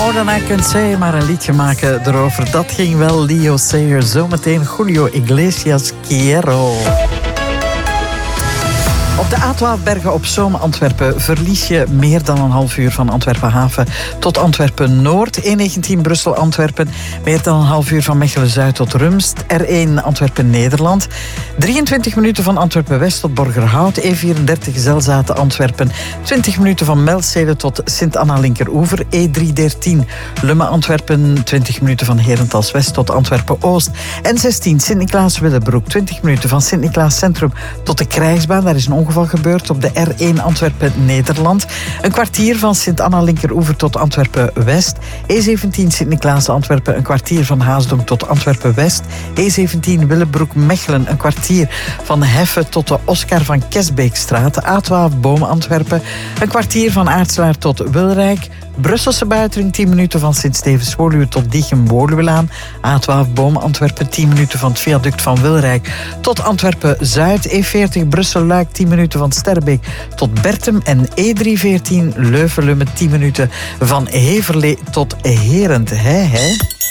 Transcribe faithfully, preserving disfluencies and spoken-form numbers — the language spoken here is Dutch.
More Than I Can Say, maar een liedje maken erover, dat ging wel. Leo Sayer, zometeen Julio Iglesias, Quiero. Op de A twaalf Bergen op Zoom Antwerpen verlies je meer dan een half uur van Antwerpen Haven tot Antwerpen Noord. E negentien Brussel Antwerpen, meer dan een half uur van Mechelen Zuid tot Rumst. R één Antwerpen Nederland, drieëntwintig minuten van Antwerpen West tot Borgerhout. E vierendertig Zelzaten Antwerpen, twintig minuten van Melstede tot Sint-Anna Linkeroever. E driehonderddertien Lummen Antwerpen, twintig minuten van Herentals West tot Antwerpen Oost. N zestien Sint-Niklaas Willebroek, twintig minuten van Sint-Niklaas Centrum tot de Krijgsbaan. Daar is een ongeval gebeurd op de R één Antwerpen Nederland. Een kwartier van Sint-Anna Linkeroever tot Antwerpen West. E zeventien Sint-Niklaas Antwerpen, een kwartier van Haasdonk tot Antwerpen West. E zeventien Willebroek Mechelen, een kwartier van Heffe tot de Oscar van Kesbeekstraat. A twaalf Boom Antwerpen, een kwartier van Aartselaar tot Wilrijk. Brusselse buitenring, tien minuten van Sint-Stevens-Woluwe tot Diegem-Woluwelaan. A twaalf Boom Antwerpen, tien minuten van het viaduct van Wilrijk tot Antwerpen-Zuid. E veertig Brussel-Luik, tien minuten van Sterbeek tot Bertem. En E driehonderdveertien Leuven-Lummen, tien minuten van Heverlee tot Herent. Hè, hè?